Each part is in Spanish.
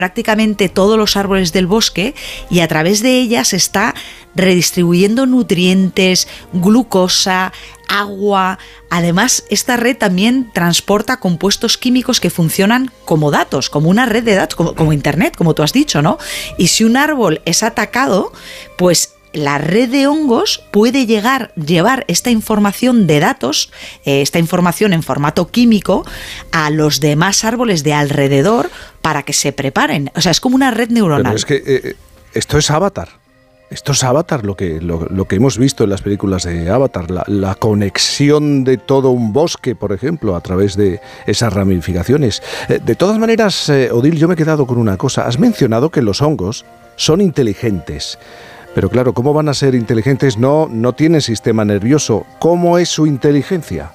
prácticamente todos los árboles del bosque y a través de ellas se está redistribuyendo nutrientes, glucosa, agua. Además, esta red también transporta compuestos químicos que funcionan como datos, como una red de datos, como Internet, como tú has dicho, ¿no? Y si un árbol es atacado, pues la red de hongos puede llevar esta información de datos, esta información en formato químico, a los demás árboles de alrededor para que se preparen. O sea, es como una red neuronal. Pero es que esto es Avatar. Esto es Avatar, lo que hemos visto en las películas de Avatar, la conexión de todo un bosque, por ejemplo, a través de esas ramificaciones. De todas maneras, Odile, yo me he quedado con una cosa. Has mencionado que los hongos son inteligentes. Pero claro, ¿cómo van a ser inteligentes? No tienen sistema nervioso. ¿Cómo es su inteligencia?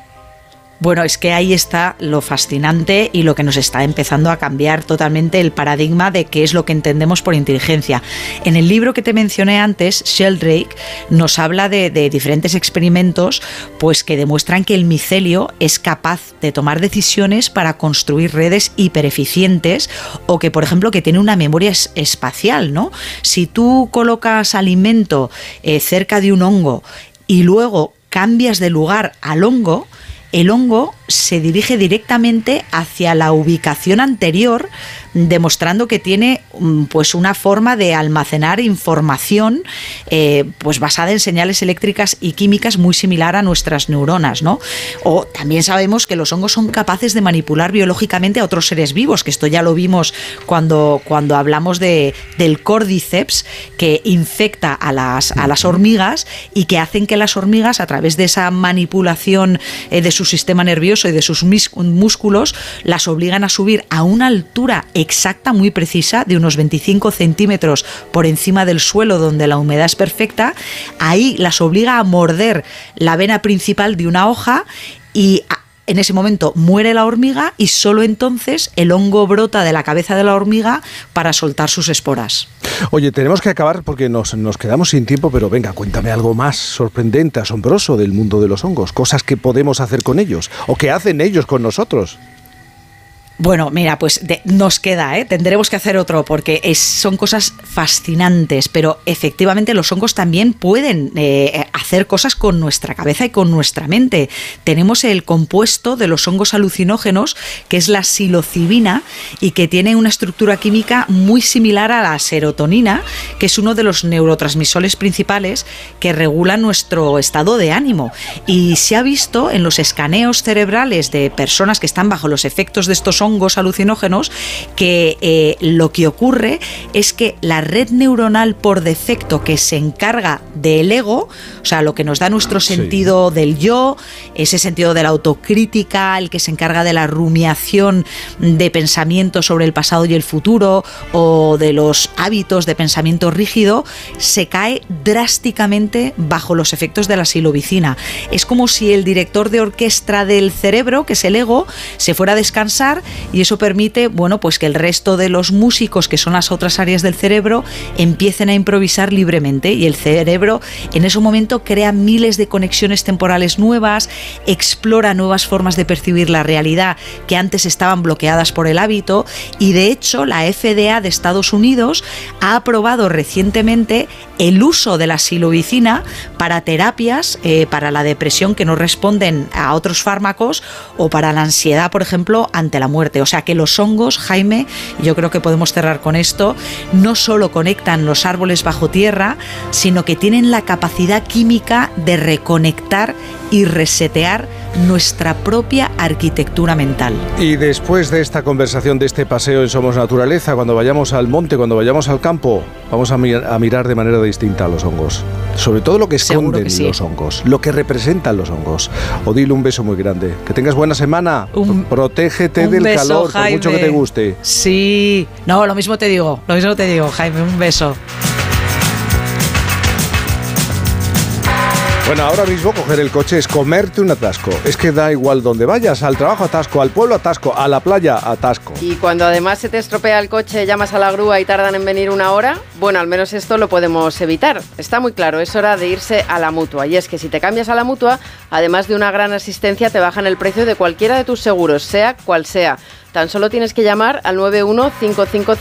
Bueno, es que ahí está lo fascinante y lo que nos está empezando a cambiar totalmente el paradigma de qué es lo que entendemos por inteligencia. En el libro que te mencioné antes, Sheldrake nos habla de diferentes experimentos pues que demuestran que el micelio es capaz de tomar decisiones para construir redes hipereficientes o que, por ejemplo, que tiene una memoria espacial, ¿no? Si tú colocas alimento cerca de un hongo y luego cambias de lugar al hongo, el hongo se dirige directamente hacia la ubicación anterior, demostrando que tiene pues una forma de almacenar información pues basada en señales eléctricas y químicas muy similar a nuestras neuronas, ¿no? O también sabemos que los hongos son capaces de manipular biológicamente a otros seres vivos, que esto ya lo vimos cuando hablamos del Cordyceps, que infecta a las hormigas y que hacen que las hormigas, a través de esa manipulación de su sistema nervioso y de sus músculos, las obligan a subir a una altura exacta, muy precisa, de unos 25 centímetros por encima del suelo, donde la humedad es perfecta. Ahí las obliga a morder la vena principal de una hoja y en ese momento muere la hormiga y solo entonces el hongo brota de la cabeza de la hormiga para soltar sus esporas. Oye, tenemos que acabar porque nos quedamos sin tiempo, pero venga, cuéntame algo más sorprendente, asombroso del mundo de los hongos, cosas que podemos hacer con ellos o que hacen ellos con nosotros. Bueno, mira, pues nos queda, tendremos que hacer otro porque son cosas fascinantes, pero efectivamente los hongos también pueden hacer cosas con nuestra cabeza y con nuestra mente. Tenemos el compuesto de los hongos alucinógenos, que es la psilocibina, y que tiene una estructura química muy similar a la serotonina, que es uno de los neurotransmisores principales que regulan nuestro estado de ánimo. Y se ha visto en los escaneos cerebrales de personas que están bajo los efectos de estos hongos alucinógenos que lo que ocurre es que la red neuronal por defecto que se encarga del ego, o sea, lo que nos da nuestro sentido del yo, ese sentido de la autocrítica, el que se encarga de la rumiación de pensamientos sobre el pasado y el futuro o de los hábitos de pensamiento rígido, se cae drásticamente bajo los efectos de la psilocibina. Es como si el director de orquesta del cerebro, que es el ego, se fuera a descansar, y eso permite, bueno, pues que el resto de los músicos, que son las otras áreas del cerebro, empiecen a improvisar libremente, y el cerebro en ese momento crea miles de conexiones temporales nuevas, explora nuevas formas de percibir la realidad que antes estaban bloqueadas por el hábito, y de hecho la FDA de Estados Unidos ha aprobado recientemente el uso de la psilocibina para terapias para la depresión que no responden a otros fármacos o para la ansiedad, por ejemplo, ante la muerte. O sea que los hongos, Jaime, yo creo que podemos cerrar con esto, no solo conectan los árboles bajo tierra, sino que tienen la capacidad química de reconectar y resetear nuestra propia arquitectura mental. Y después de esta conversación, de este paseo en Somos Naturaleza, cuando vayamos al monte, cuando vayamos al campo, vamos a mirar de manera distinta a los hongos. Sobre todo lo que esconden los hongos, lo que representan los hongos. Odile, un beso muy grande. Que tengas buena semana. Protégete del calor, Jaime, por mucho que te guste. Sí. No, lo mismo te digo, Jaime, un beso. Bueno, ahora mismo coger el coche es comerte un atasco. Es que da igual donde vayas, al trabajo atasco, al pueblo atasco, a la playa atasco. Y cuando además se te estropea el coche, llamas a la grúa y tardan en venir una hora, bueno, al menos esto lo podemos evitar. Está muy claro, es hora de irse a la Mutua. Y es que si te cambias a la Mutua, además de una gran asistencia, te bajan el precio de cualquiera de tus seguros, sea cual sea. Tan solo tienes que llamar al 91555